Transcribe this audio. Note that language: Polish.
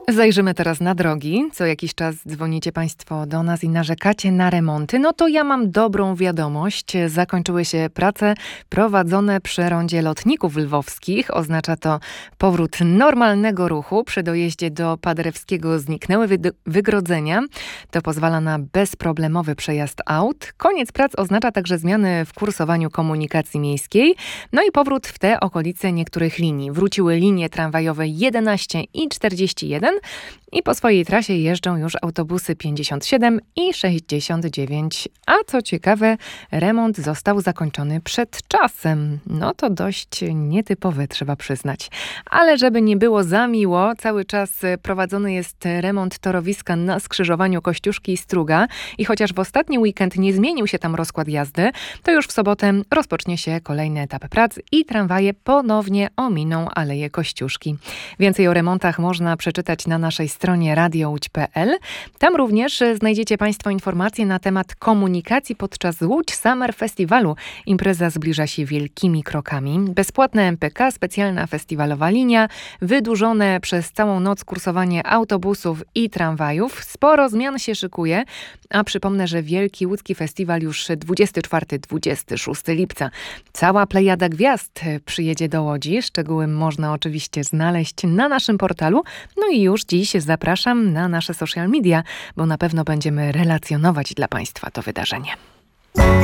Zajrzymy teraz na drogi. Co jakiś czas dzwonicie Państwo do nas i narzekacie na remonty. No to ja mam dobrą wiadomość. Zakończyły się prace prowadzone przy rondzie lotników lwowskich. Oznacza to powrót normalnego ruchu. Przy dojeździe do Paderewskiego zniknęły wygrodzenia. To pozwala na bezproblemowy przejazd aut. Koniec prac oznacza także zmiany w kursowaniu komunikacji miejskiej. No i powrót w te okolice niektórych linii. Wróciły linie tramwajowe 11 i 41. I po swojej trasie jeżdżą już autobusy 57 i 69. A co ciekawe, remont został zakończony przed czasem. No to dość nietypowe, trzeba przyznać. Ale żeby nie było za miło, cały czas prowadzony jest remont torowiska na skrzyżowaniu Kościuszki i Struga. I chociaż w ostatni weekend nie zmienił się tam rozkład jazdy, to już w sobotę rozpocznie się kolejny etap prac i tramwaje ponownie ominą Aleję Kościuszki. Więcej o remontach można przeczytać na naszej stronie radiołódź.pl. Tam również znajdziecie Państwo informacje na temat komunikacji podczas Łódź Summer Festiwalu. Impreza zbliża się wielkimi krokami. Bezpłatne MPK, specjalna festiwalowa linia, wydłużone przez całą noc kursowanie autobusów i tramwajów. Sporo zmian się szykuje, a przypomnę, że Wielki Łódzki Festiwal już 24-26 lipca. Cała plejada gwiazd przyjedzie do Łodzi. Szczegóły można oczywiście znaleźć na naszym portalu. No i już dziś zapraszam na nasze social media, bo na pewno będziemy relacjonować dla Państwa to wydarzenie.